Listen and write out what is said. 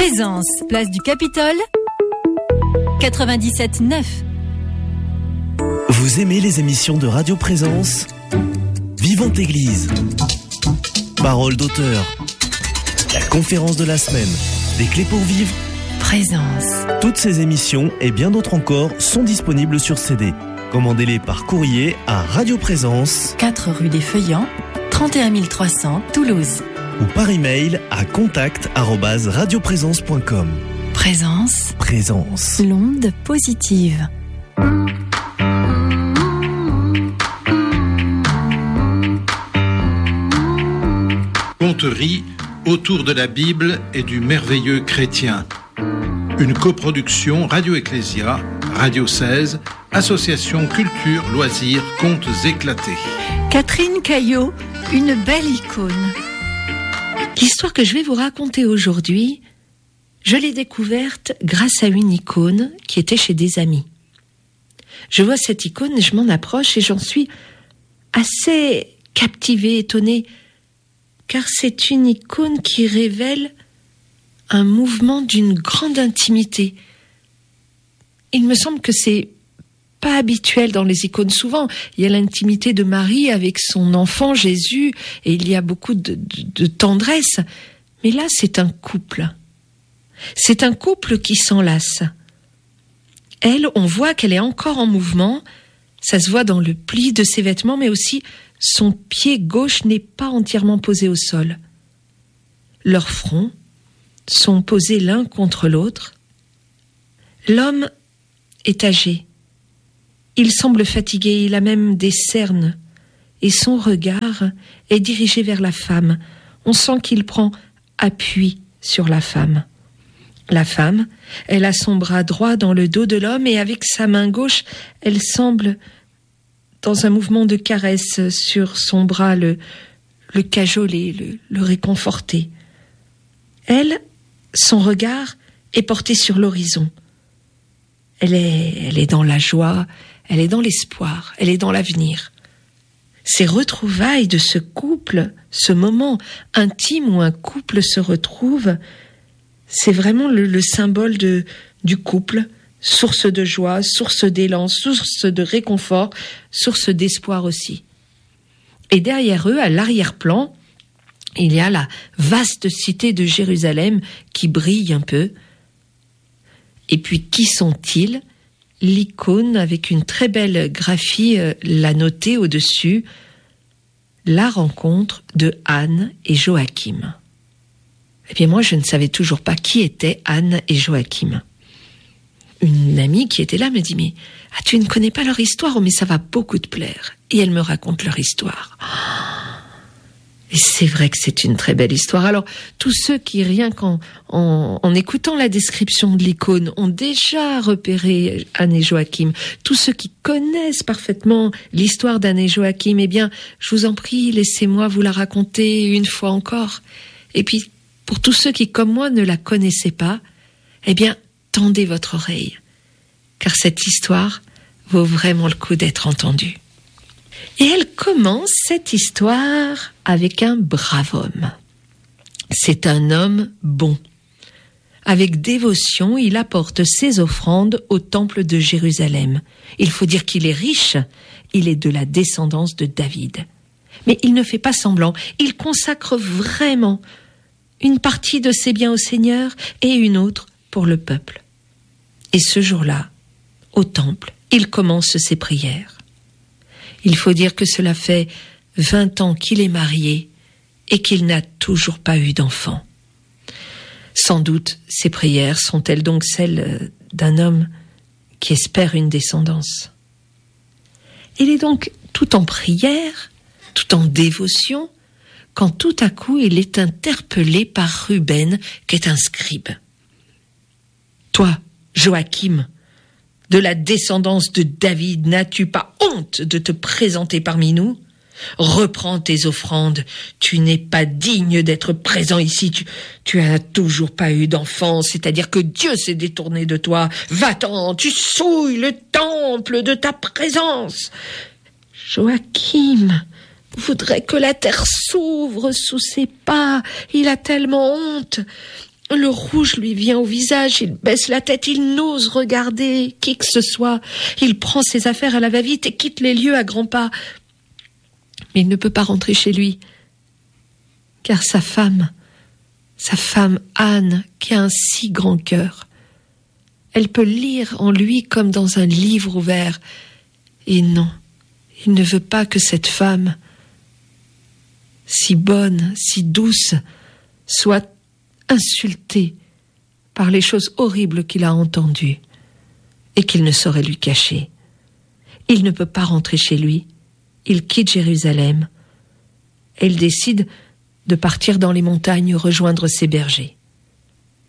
Présence, place du Capitole, 97.9. Vous aimez les émissions de Radio Présence ? Vivante Église, Parole d'auteur, la conférence de la semaine, des clés pour vivre. Présence. Toutes ces émissions et bien d'autres encore sont disponibles sur CD. Commandez-les par courrier à Radio Présence, 4 rue des Feuillants, 31 300 Toulouse. ou par email à contact@radioprésence.com. Présence. Présence. L'onde positive. Conterie autour de la Bible et du merveilleux chrétien. Une coproduction Radio Ecclésia, Radio 16, Association Culture, Loisirs, Contes éclatés. Catherine Caillot, une belle icône. L'histoire que je vais vous raconter aujourd'hui, je l'ai découverte grâce à une icône qui était chez des amis. Je vois cette icône, je m'en approche et j'en suis assez captivée, étonnée, car c'est une icône qui révèle un mouvement d'une grande intimité. Il me semble que c'est pas habituel dans les icônes. Souvent, il y a l'intimité de Marie avec son enfant Jésus et il y a beaucoup de tendresse. Mais là, c'est un couple. C'est un couple qui s'enlace. Elle, on voit qu'elle est encore en mouvement. Ça se voit dans le pli de ses vêtements, mais aussi son pied gauche n'est pas entièrement posé au sol. Leurs fronts sont posés l'un contre l'autre. L'homme est âgé. Il semble fatigué, il a même des cernes. Et son regard est dirigé vers la femme. On sent qu'il prend appui sur la femme. La femme, elle a son bras droit dans le dos de l'homme et avec sa main gauche, elle semble, dans un mouvement de caresse sur son bras, le cajoler, le réconforter. Elle, son regard est porté sur l'horizon. Elle est dans la joie, elle est dans l'espoir, elle est dans l'avenir. Ces retrouvailles de ce couple, ce moment intime où un couple se retrouve, c'est vraiment le symbole du couple, source de joie, source d'élan, source de réconfort, source d'espoir aussi. Et derrière eux, à l'arrière-plan, il y a la vaste cité de Jérusalem qui brille un peu. Et puis, qui sont-ils ? L'icône, avec une très belle graphie, l'a notée au-dessus, la rencontre de Anne et Joachim. Eh bien, moi, je ne savais toujours pas qui étaient Anne et Joachim. Une amie qui était là me dit « Mais tu ne connais pas leur histoire ? Oh, mais ça va beaucoup te plaire. » Et elle me raconte leur histoire. Et c'est vrai que c'est une très belle histoire. Alors, tous ceux qui, rien qu'en écoutant la description de l'icône, ont déjà repéré Anne et Joachim, tous ceux qui connaissent parfaitement l'histoire d'Anne et Joachim, eh bien, je vous en prie, laissez-moi vous la raconter une fois encore. Et puis, pour tous ceux qui, comme moi, ne la connaissaient pas, eh bien, tendez votre oreille, car cette histoire vaut vraiment le coup d'être entendue. Et elle commence cette histoire avec un brave homme. C'est un homme bon. Avec dévotion, il apporte ses offrandes au temple de Jérusalem. Il faut dire qu'il est riche, il est de la descendance de David. Mais il ne fait pas semblant, il consacre vraiment une partie de ses biens au Seigneur et une autre pour le peuple. Et ce jour-là, au temple, il commence ses prières. Il faut dire que cela fait 20 ans qu'il est marié et qu'il n'a toujours pas eu d'enfant. Sans doute, ces prières sont-elles donc celles d'un homme qui espère une descendance. Il est donc tout en prière, tout en dévotion, quand tout à coup il est interpellé par Ruben, qui est un scribe. « Toi, Joachim, de la descendance de David, n'as-tu pas honte de te présenter parmi nous ? Reprends tes offrandes, tu n'es pas digne d'être présent ici, tu as toujours pas eu d'enfant, c'est-à-dire que Dieu s'est détourné de toi. Va-t'en, tu souilles le temple de ta présence. » Joachim voudrait que la terre s'ouvre sous ses pas, il a tellement honte. Le rouge lui vient au visage, il baisse la tête, il n'ose regarder qui que ce soit. Il prend ses affaires à la va-vite et quitte les lieux à grands pas. Mais il ne peut pas rentrer chez lui, car sa femme Anne, qui a un si grand cœur, elle peut lire en lui comme dans un livre ouvert. Et non, il ne veut pas que cette femme, si bonne, si douce, soit insultée par les choses horribles qu'il a entendues et qu'il ne saurait lui cacher. Il ne peut pas rentrer chez lui. Il quitte Jérusalem et il décide de partir dans les montagnes rejoindre ses bergers.